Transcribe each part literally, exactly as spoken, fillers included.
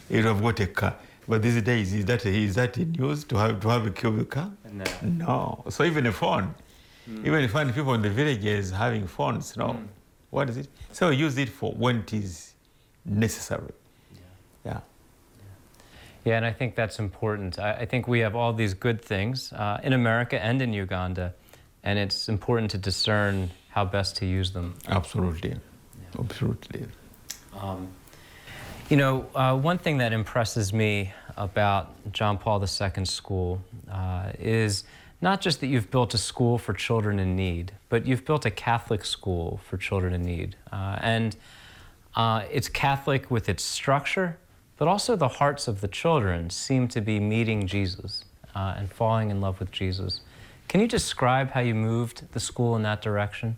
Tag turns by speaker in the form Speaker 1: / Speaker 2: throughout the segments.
Speaker 1: You'd have got a car. But these days, is that a, is that a news to have to have a cubic car?
Speaker 2: No.
Speaker 1: No. So even a phone, mm. even you find people in the villages having phones. No. Mm. What is it? So use it for when it is necessary. Yeah. Yeah.
Speaker 2: Yeah, and I think that's important. I, I think we have all these good things uh, in America and in Uganda, and it's important to discern how best to use them.
Speaker 1: Absolutely. Yeah. Absolutely.
Speaker 2: Um, You know, uh, one thing that impresses me about John Paul the Second School uh, is not just that you've built a school for children in need, but you've built a Catholic school for children in need. Uh, and uh, it's Catholic with its structure, but also the hearts of the children seem to be meeting Jesus uh, and falling in love with Jesus. Can you describe how you moved the school in that direction?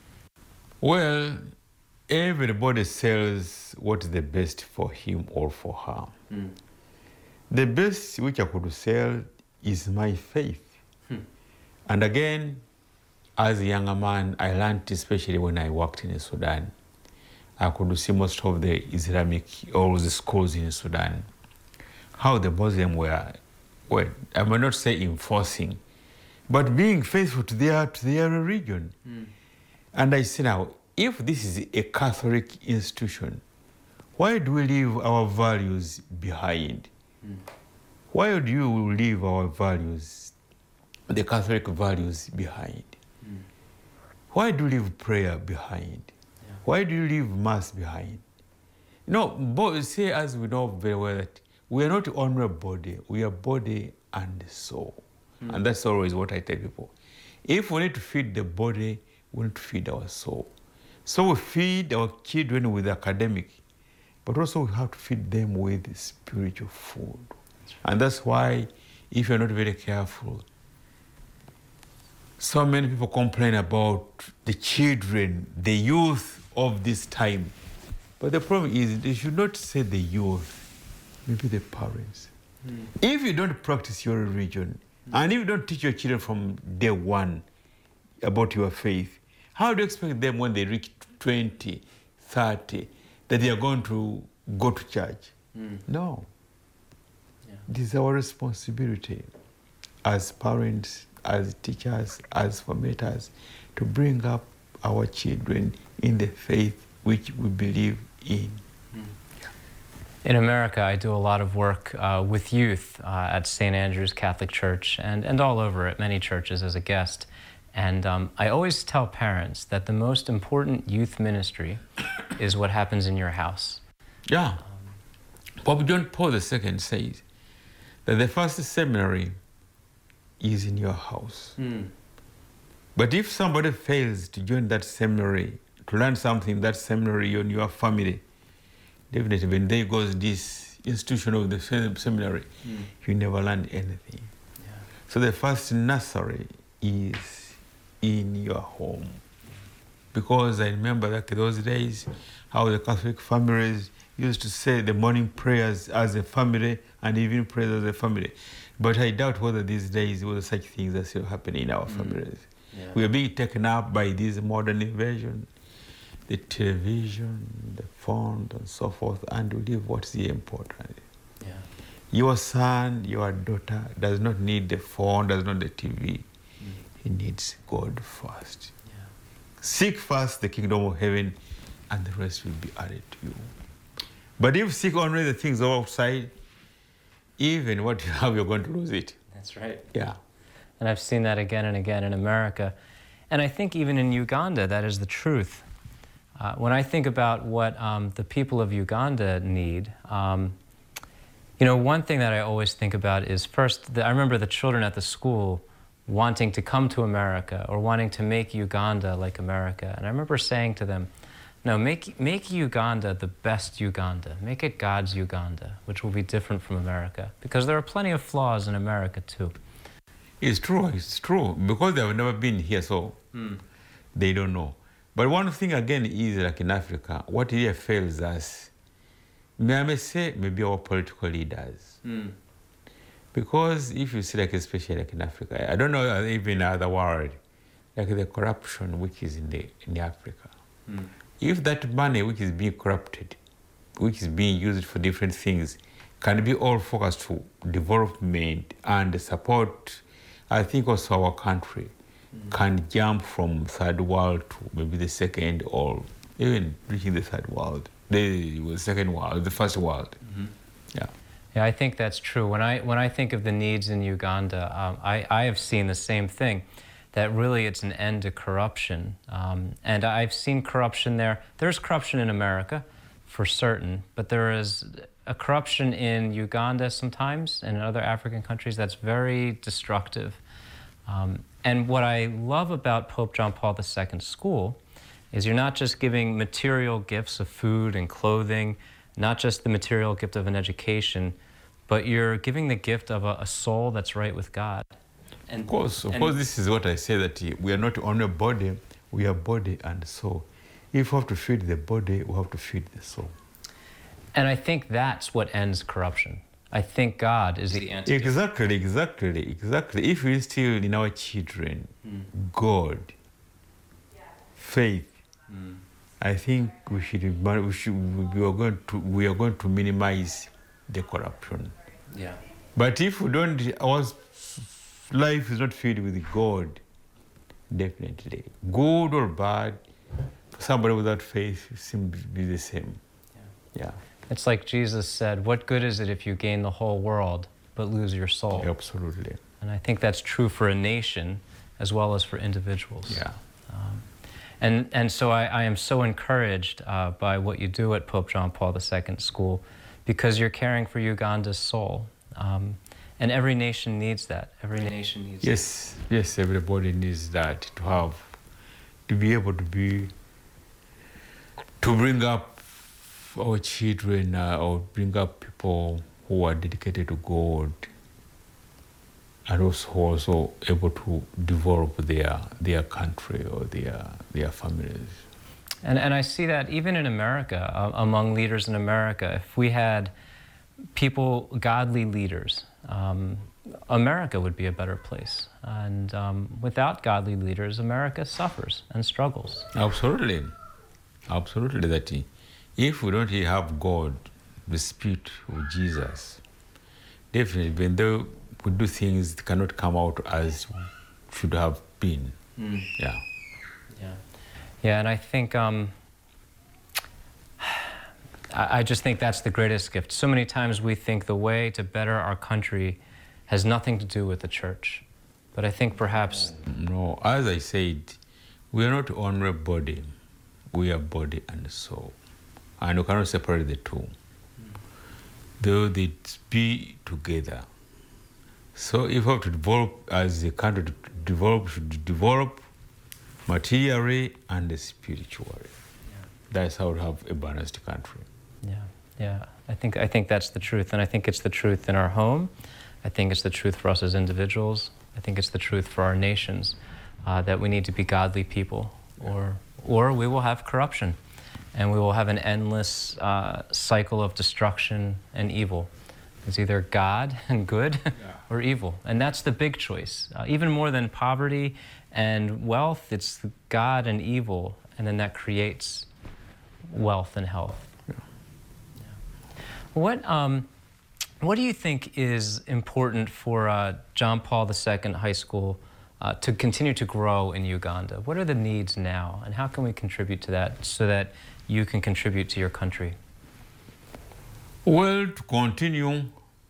Speaker 1: Well, everybody sells what is the best for him or for her. Mm. The best which I could sell is my faith. Hmm. And again, as a younger man, I learned, especially when I worked in Sudan, I could see most of the Islamic or the schools in Sudan, how the Muslims were, well, I may not say enforcing, but being faithful to their, to their religion. Mm. And I say now, if this is a Catholic institution, why do we leave our values behind? Mm. Why do you leave our values, the Catholic values, behind? Mm. Why do you leave prayer behind? Yeah. Why do you leave Mass behind? You know, both say, as we know very well, that we are not only a body, we are body and soul. Mm. And that's always what I tell people. If we need to feed the body, we need to feed our soul. So we feed our children with academic, but also we have to feed them with spiritual food. And that's why, if you're not very careful, so many people complain about the children, the youth of this time. But the problem is, they should not say the youth, maybe the parents. Mm. If you don't practice your religion, mm. and if you don't teach your children from day one about your faith, how do you expect them when they reach twenty, thirty, that they are going to go to church? Mm. No. Yeah. This is our responsibility as parents, as teachers, as formators, to bring up our children in the faith which we believe in. Mm.
Speaker 2: In America, I do a lot of work uh, with youth uh, at Saint Andrew's Catholic Church and, and all over at many churches as a guest. And um, I always tell parents that the most important youth ministry is what happens in your house.
Speaker 1: Yeah. Um, Pope John Paul the Second says that the first seminary is in your house. Mm. But if somebody fails to join that seminary, to learn something in that seminary in your family, definitely when they go to this institution of the seminary, mm. you never learn anything. Yeah. So the first nursery is in your home. Because I remember that those days, how the Catholic families used to say the morning prayers as a family and evening prayers as a family. But I doubt whether these days whether such things are still happening in our mm. families. Yeah. We are being taken up by this modern invasion, the television, the phone, and so forth, and we leave what's the important. Yeah. Your son, your daughter does not need the phone, does not need the T V. He needs God first. Yeah. Seek first the kingdom of heaven, and the rest will be added to you. But if you seek only the things outside, even what you have, you're going to lose it.
Speaker 2: That's right.
Speaker 1: Yeah.
Speaker 2: And I've seen that again and again in America. And I think even in Uganda, that is the truth. Uh, when I think about what um, the people of Uganda need, um, you know, one thing that I always think about is first, the, I remember the children at the school wanting to come to America or wanting to make Uganda like America. And I remember saying to them, no, make, make Uganda the best Uganda. Make it God's Uganda, which will be different from America. Because there are plenty of flaws in America too.
Speaker 1: It's true, it's true. Because they have never been here, so mm. they don't know. But one thing again is, like in Africa, what really fails us, may I may say, maybe our political leaders. Mm. Because if you see, like, especially like in Africa, I don't know even in other world, like the corruption which is in the in Africa. Mm. If that money which is being corrupted which is being used for different things can be all focused to development and support. I think also our country mm. can jump from third world to maybe the second or even reaching the third world, the second world, the first world. Mm-hmm. Yeah.
Speaker 2: Yeah, I think that's true. When I when I think of the needs in Uganda, um, I, I have seen the same thing, that really it's an end to corruption. Um, and I've seen corruption there. There's corruption in America, for certain, but there is a corruption in Uganda sometimes and in other African countries that's very destructive. Um, and what I love about Pope John Paul the Second School is you're not just giving material gifts of food and clothing, not just the material gift of an education, but you're giving the gift of a, a soul that's right with God.
Speaker 1: And, of course, of course, this is what I say, that we are not only body, we are body and soul. If we have to feed the body, we have to feed the soul.
Speaker 2: And I think that's what ends corruption. I think God is the antidote.
Speaker 1: Exactly, exactly, exactly. If we instill in our children mm. God, faith, mm. I think we should, we should we are going to we are going to minimize the corruption.
Speaker 2: Yeah.
Speaker 1: But if we don't, our life is not filled with God, definitely, good or bad, somebody without faith seems to be the same. Yeah. Yeah.
Speaker 2: It's like Jesus said, what good is it if you gain the whole world but lose your soul?
Speaker 1: Absolutely.
Speaker 2: And I think that's true for a nation as well as for individuals.
Speaker 1: Yeah.
Speaker 2: Um, and, and so I, I am so encouraged uh, by what you do at Pope John Paul the Second School, because you're caring for Uganda's soul. Um, and every nation needs that. Every nation needs
Speaker 1: yes, that. Yes, everybody needs that, to have, to be able to be, to bring up our children uh, or bring up people who are dedicated to God and also also able to develop their their country or their their families.
Speaker 2: And and I see that even in America, uh, among leaders in America, if we had people, godly leaders, um, America would be a better place. And um, without godly leaders, America suffers and struggles.
Speaker 1: Absolutely, absolutely. That. If we don't have God, the Spirit of Jesus, definitely, even though we do things that cannot come out as should have been. Mm. Yeah.
Speaker 2: Yeah. Yeah, and I think, um, I, I just think that's the greatest gift. So many times we think the way to better our country has nothing to do with the church. But I think perhaps...
Speaker 1: No, as I said, we are not only body, we are body and soul. And we cannot separate the two. Mm. Though they be together. So if we have to develop, as a country to develop, should develop materially and spiritually. Yeah. That's how we have a balanced country.
Speaker 2: Yeah, yeah. I think I think that's the truth, and I think it's the truth in our home. I think it's the truth for us as individuals. I think it's the truth for our nations, uh, that we need to be godly people, or or we will have corruption. And we will have an endless uh, cycle of destruction and evil. It's either God and good yeah. or evil. And that's the big choice. Uh, even more than poverty and wealth, it's God and evil. And then that creates wealth and health. Yeah. Yeah. What, um, what do you think is important for uh, John Paul the Second High School uh, to continue to grow in Uganda? What are the needs now? And how can we contribute to that so that you can contribute to your country?
Speaker 1: Well, to continue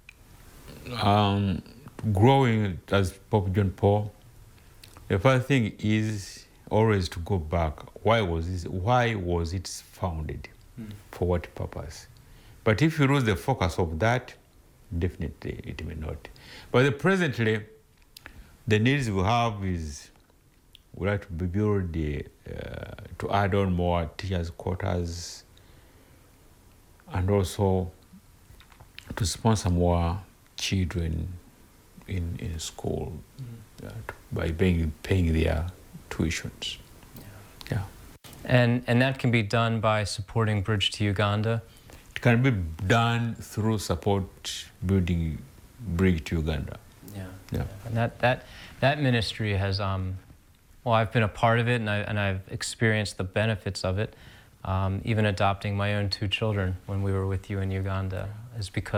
Speaker 1: um, growing as Pope John Paul, the first thing is always to go back. Why was this? Why was it founded? Mm. For what purpose? But if you lose the focus of that, definitely it may not. But the presently, the needs we have is we like to build the, uh, to add on more teachers' quarters, and also to sponsor more children in, in school mm. uh, by paying, paying their tuitions. Yeah. Yeah.
Speaker 2: And, and that can be done by supporting Bridge to Uganda?
Speaker 1: It can be done through support building Bridge to Uganda.
Speaker 2: Yeah.
Speaker 1: Yeah.
Speaker 2: And that, that, that ministry has, um, well, I've been a part of it, and, I, and I've experienced the benefits of it. um, even adopting my own two children when we were with you in Uganda, is because